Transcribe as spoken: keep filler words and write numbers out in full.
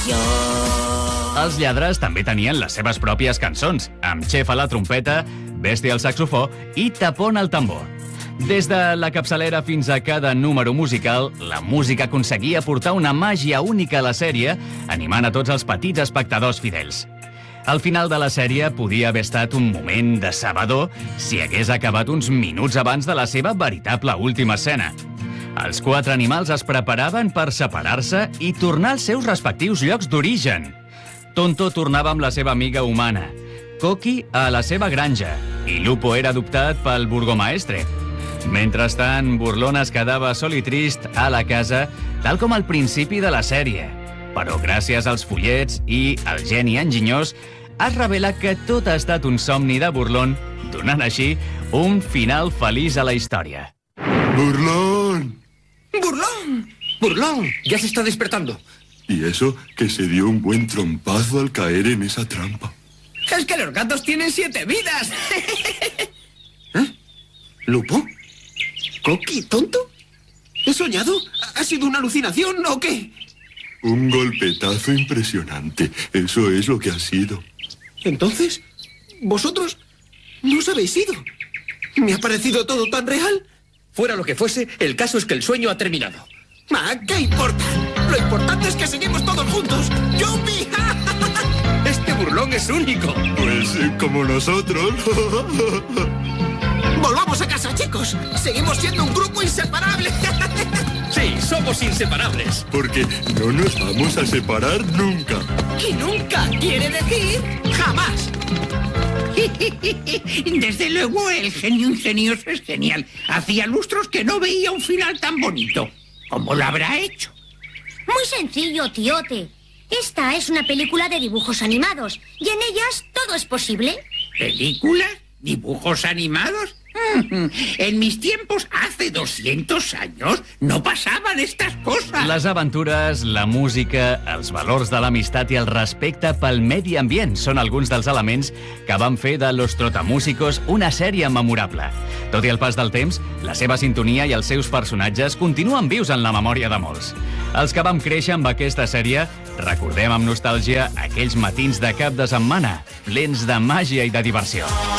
Els lladres també tenien les seves pròpies cançons, amb Chef a la trompeta, Bèstia al saxofó i Tapón al tambor. Des de la capçalera fins a cada número musical, la música aconseguia portar una màgia única a la sèrie, animant a tots els petits espectadors fidels. Al final de la sèrie podia haver estat un moment decebedor si hagués acabat uns minuts abans de la seva veritable última escena. Els quatre animals es preparaven per separar-se i tornar als seus respectius llocs d'origen. Tonto tornava amb la seva amiga humana, Coqui a la seva granja i Lupo era adoptat pel burgomaestre. Mentrestant, Burlón es quedava sol i trist a la casa, tal com al principi de la sèrie. Però gràcies als fullets i al geni enginyós, es revela que tot ha estat un somni de Burlón, donant així un final feliç a la història. ¡Burlón! ¡Burlón! ¡Burlón! Ya se está despertando. Y eso que se dio un buen trompazo al caer en esa trampa. ¡Es que los gatos tienen siete vidas! ¿Eh? ¿Lupo? ¿Coqui, tonto? ¿He soñado? ¿Ha sido una alucinación o qué? Un golpetazo impresionante. Eso es lo que ha sido. Entonces, ¿vosotros no os habéis ido? ¿Me ha parecido todo tan real? Fuera lo que fuese, el caso es que el sueño ha terminado. Ah, ¿qué importa? Lo importante es que seguimos todos juntos. ¡Yupi! Este burlón es único. Pues eh, como nosotros. ¡Volvamos a casa, chicos! ¡Seguimos siendo un grupo inseparable! Sí, somos inseparables. Porque no nos vamos a separar nunca. ¿Y nunca quiere decir jamás? Desde luego, el genio ingenioso es genial. Hacía lustros que no veía un final tan bonito. ¿Cómo lo habrá hecho? Muy sencillo, tíote. Esta es una película de dibujos animados y en ellas todo es posible. ¿Películas? ¿Dibujos animados? En mis tiempos, hace doscientos años, no pasaven estas coses. Les aventures, la música, els valors de l'amistat i el respecte pel medi ambient són alguns dels elements que van fer de Los Trotamúsicos una sèrie memorable. Tot i el pas del temps, la seva sintonia i els seus personatges continuen vius en la memòria de molts. Els que vam créixer amb aquesta sèrie recordem amb nostàlgia aquells matins de cap de setmana, plens de màgia i de diversió.